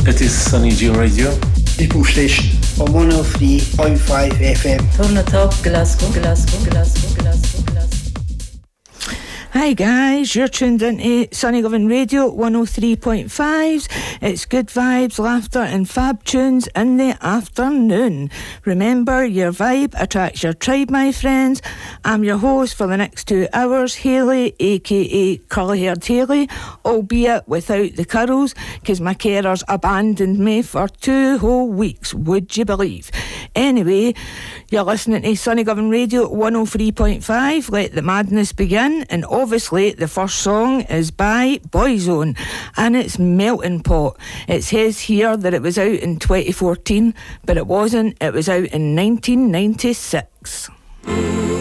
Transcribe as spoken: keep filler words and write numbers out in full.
It is Sunny Jim Radio. People Station on one oh three point five F M. Turn it up, Glasgow, Glasgow, Glasgow, Glasgow, Glasgow. Hi guys, you're tuned into Sunny Loving Radio one oh three point five. It's good vibes, laughter and fab tunes in the afternoon. Remember, your vibe attracts your tribe, my friends. I'm your host for the next two hours, Hayley, aka Curly-Haired Hayley, albeit without the curls, because my carers abandoned me for two whole weeks, would you believe? Anyway, you're listening to Sunny Loving Radio one oh three point five. Let the madness begin. And obviously the first song is by Boyzone and it's Melting Pot. It says here that it was out in twenty fourteen, but it wasn't. It was out in nineteen ninety-six.